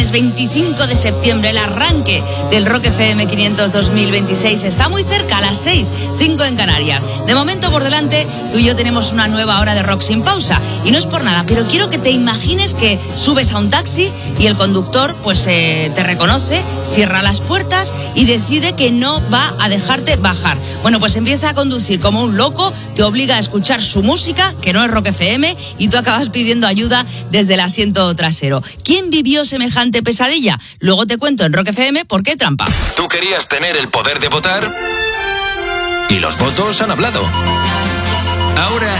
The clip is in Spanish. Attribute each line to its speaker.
Speaker 1: 25 de septiembre, el arranque del Rock FM 500 2026 está muy cerca, a las 6:05 en Canarias. De momento por delante, tú y yo tenemos una nueva hora de rock sin pausa. Y no es por nada, pero quiero que te imagines que subes a un taxi y el conductor pues te reconoce, cierra las puertas y decide que no va a dejarte bajar. Bueno, pues empieza a conducir como un loco, te obliga a escuchar su música, que no es Rock FM, y tú acabas pidiendo ayuda desde el asiento trasero. ¿Quién vivió semejante pesadilla? Luego te cuento en Rock FM por qué trampa.
Speaker 2: ¿Tú querías tener el poder de votar? Y los votos han hablado. Ahora